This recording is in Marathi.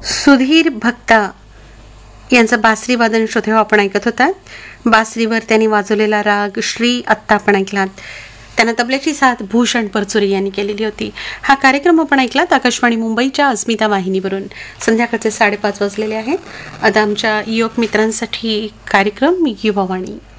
सुधीर भक्ता यांचं बासरी वादन श्रोते आपण ऐकत होतात. बासरीवर त्यांनी वाजवलेला राग श्री आत्ता आपण ऐकलात. त्यांना तबल्याची साथ भूषण परचुरे यांनी केलेली होती. हा कार्यक्रम आपण ऐकलात आकाशवाणी मुंबईच्या अस्मिता वाहिनीवरून. संध्याकाळचे 5:30 वाजलेले आहेत. आता आमच्या युवक मित्रांसाठी कार्यक्रम युवावाणी.